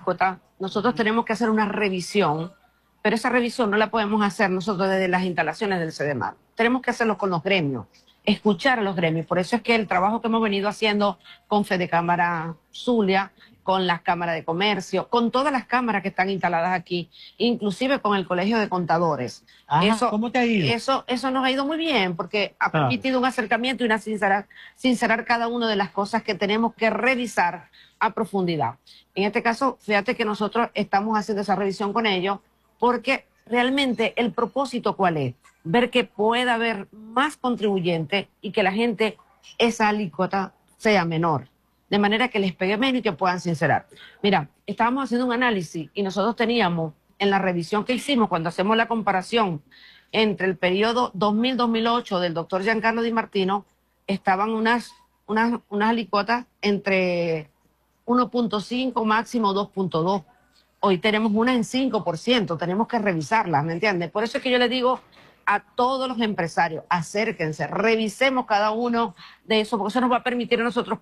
alícuota, nosotros tenemos que hacer una revisión, pero esa revisión no la podemos hacer nosotros desde las instalaciones del CEDEMAR. Tenemos que hacerlo con los gremios, escuchar a los gremios. Por eso es que el trabajo que hemos venido haciendo con Fedecámara Zulia, con las cámaras de comercio, con todas las cámaras que están instaladas aquí, inclusive con el Colegio de Contadores. Ajá, ¿cómo te ha ido? Eso nos ha ido muy bien, porque ha permitido un acercamiento y una sincerar cada una de las cosas que tenemos que revisar a profundidad. En este caso, fíjate que nosotros estamos haciendo esa revisión con ellos, porque realmente el propósito ¿cuál es? Ver que pueda haber más contribuyentes y que la gente, esa alícuota sea menor, de manera que les pegue menos y que puedan sincerar. Mira, estábamos haciendo un análisis y nosotros teníamos, en la revisión que hicimos, cuando hacemos la comparación entre el periodo 2000-2008 del doctor Giancarlo Di Martino, estaban unas alícuotas entre 1.5, máximo 2.2. Hoy tenemos una en 5%, tenemos que revisarlas, ¿me entiendes? Por eso es que yo les digo a todos los empresarios, acérquense, revisemos cada uno de esos, porque eso nos va a permitir a nosotros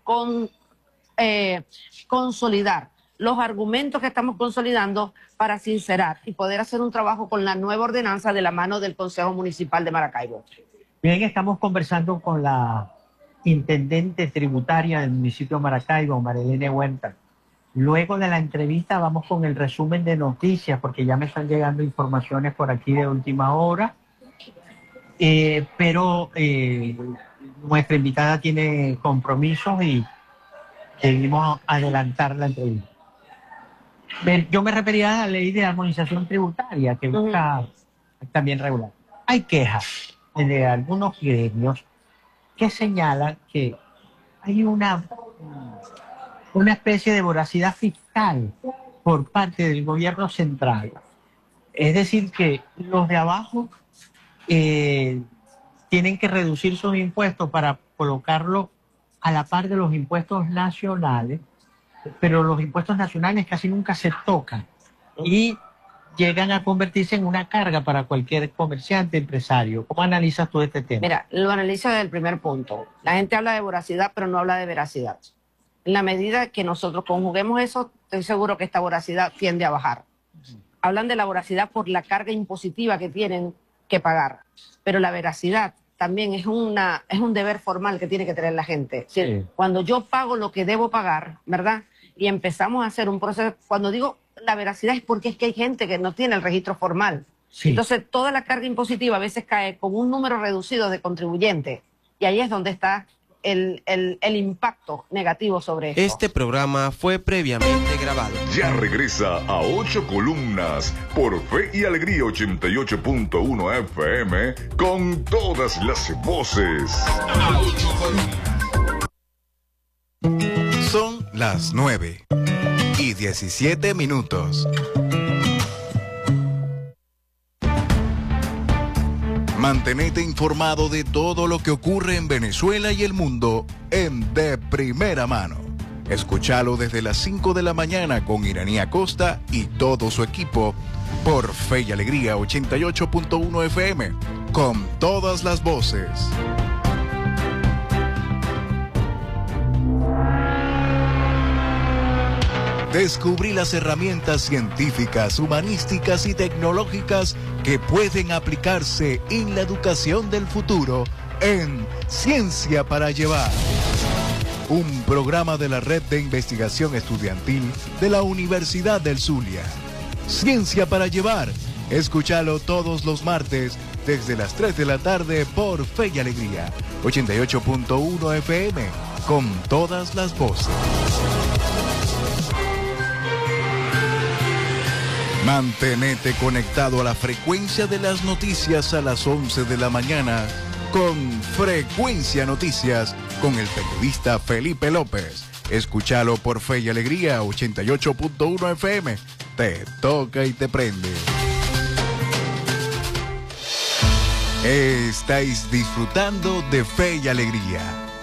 consolidar los argumentos que estamos consolidando para sincerar y poder hacer un trabajo con la nueva ordenanza de la mano del Consejo Municipal de Maracaibo. Bien, estamos conversando con la intendente tributaria del municipio de Maracaibo, Marilene Huerta. Luego de la entrevista vamos con el resumen de noticias, porque ya me están llegando informaciones por aquí de última hora. Pero nuestra invitada tiene compromisos y debimos adelantar la entrevista. Yo me refería a la ley de armonización tributaria que busca también regular. Hay quejas de algunos gremios que señalan que hay una especie de voracidad fiscal por parte del gobierno central. Es decir, que los de abajo tienen que reducir sus impuestos para colocarlo a la par de los impuestos nacionales, pero los impuestos nacionales casi nunca se tocan y llegan a convertirse en una carga para cualquier comerciante, empresario. ¿Cómo analizas tú este tema? Mira, lo analizo desde el primer punto. La gente habla de voracidad, pero no habla de veracidad. En la medida que nosotros conjuguemos eso, estoy seguro que esta voracidad tiende a bajar. Hablan de la voracidad por la carga impositiva que tienen que pagar, pero la veracidad también es un deber formal que tiene que tener la gente. Es decir, cuando yo pago lo que debo pagar, ¿verdad? Y empezamos a hacer un proceso, cuando digo la veracidad es porque es que hay gente que no tiene el registro formal. Sí. Entonces toda la carga impositiva a veces cae con un número reducido de contribuyentes y ahí es donde está el impacto negativo sobre esto. Este programa fue previamente grabado. Ya regresa a 8 columnas por Fe y Alegría 88.1 FM con todas las voces. Son las 9:17. Mantenete informado de todo lo que ocurre en Venezuela y el mundo en De Primera Mano. Escúchalo desde las 5 de la mañana con Iraní Acosta y todo su equipo por Fe y Alegría 88.1 FM con todas las voces. Descubrí las herramientas científicas, humanísticas y tecnológicas que pueden aplicarse en la educación del futuro en Ciencia para Llevar. Un programa de la Red de Investigación Estudiantil de la Universidad del Zulia. Ciencia para Llevar. Escúchalo todos los martes desde las 3 de la tarde por Fe y Alegría 88.1 FM con todas las voces. Mantenete conectado a la frecuencia de las noticias a las 11 de la mañana con Frecuencia Noticias con el periodista Felipe López. Escúchalo por Fe y Alegría 88.1 FM. Te toca y te prende. Estáis disfrutando de Fe y Alegría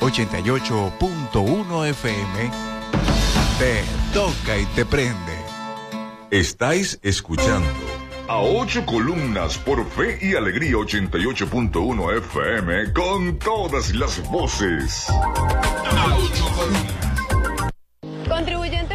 88.1 FM. Te toca y te prende. Estáis escuchando a 8 columnas por Fe y Alegría 88.1 FM con todas las voces. Contribuyentes